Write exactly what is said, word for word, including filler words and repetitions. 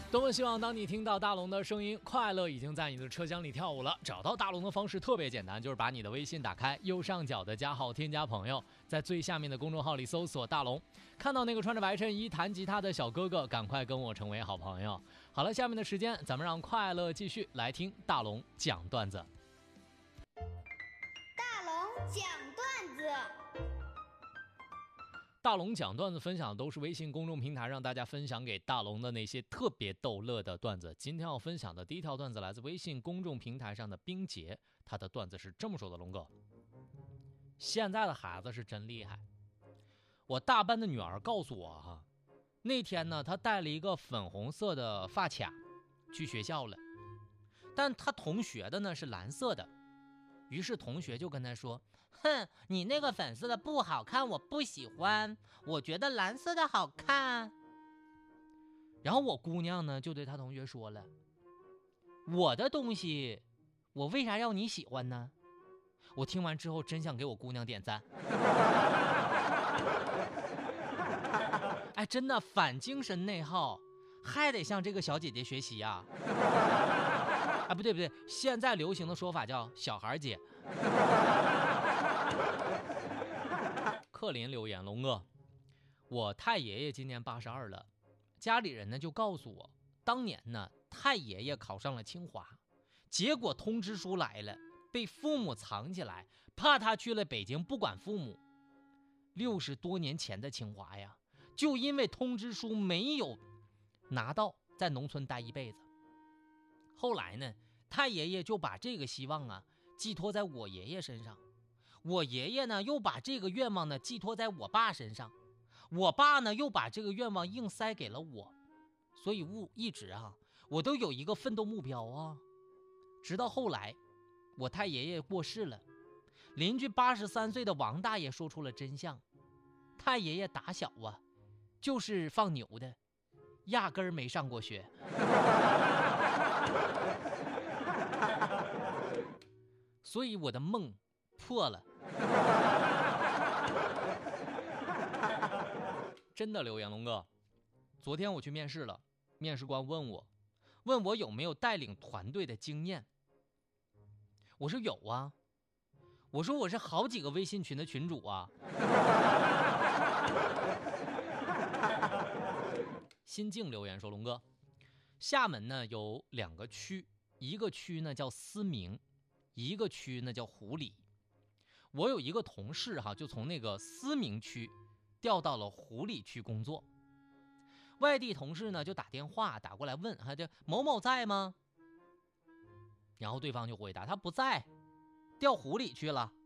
多么希望当你听到大龙的声音，快乐已经在你的车厢里跳舞了。找到大龙的方式特别简单，就是把你的微信打开，右上角的加号添加朋友，在最下面的公众号里搜索大龙，看到那个穿着白衬衣弹吉他的小哥哥，赶快跟我成为好朋友。好了，下面的时间咱们让快乐继续来听大龙讲段子。 大龙讲段子。 大龙讲段子分享的都是微信公众平台让大家分享给大龙的那些特别逗乐的段子。今天要分享的第一条段子来自微信公众平台上的冰杰，他的段子是这么说的：龙哥，现在的孩子是真厉害。我大班的女儿告诉我哈，那天呢，她带了一个粉红色的发卡去学校了，但她同学的呢是蓝色的。于是同学就跟他说，哼，你那个粉色的不好看，我不喜欢，我觉得蓝色的好看。然后我姑娘呢就对她同学说了，我的东西我为啥要你喜欢呢？我听完之后真想给我姑娘点赞。哎，真的反精神内耗，还得向这个小姐姐学习啊。啊，不对不对，现在流行的说法叫小孩姐。克林留言，龙哥，我太爷爷今年八十二了，家里人呢就告诉我，当年呢太爷爷考上了清华，结果通知书来了，被父母藏起来，怕他去了北京不管父母。六十多年前的清华呀，就因为通知书没有拿到，在农村待一辈子。后来呢，太爷爷就把这个希望啊寄托在我爷爷身上，我爷爷呢又把这个愿望呢寄托在我爸身上，我爸呢又把这个愿望硬塞给了我，所以我一直啊我都有一个奋斗目标啊。直到后来我太爷爷过世了，邻居八十三岁的王大爷说出了真相，太爷爷打小啊就是放牛的，压根儿没上过学。所以我的梦破了。真的留言，龙哥，昨天我去面试了，面试官问我问我有没有带领团队的经验。我说有啊，我说我是好几个微信群的群主啊。心境留言说，龙哥，厦门呢有两个区，一个区呢叫思明，一个区呢叫湖里。我有一个同事哈，就从那个思明区调到了湖里区工作。外地同事呢就打电话打过来问，哈，这某某在吗？然后对方就回答他不在，调湖里去了。